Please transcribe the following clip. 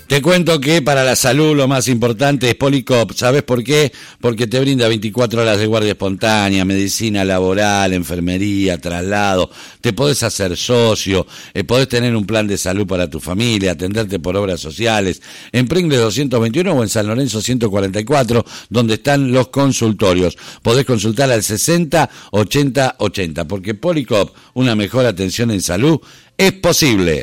Te cuento que para la salud lo más importante es Policop. ¿Sabes por qué? Porque te brinda 24 horas de guardia espontánea, medicina laboral, enfermería, traslado. Te podés hacer socio, podés tener un plan de salud para tu familia, atenderte por obras sociales. En Pringles 221 o en San Lorenzo 144, donde están los consultorios. Podés consultar al 60 80 80, porque Policop, una mejor atención en salud, es posible.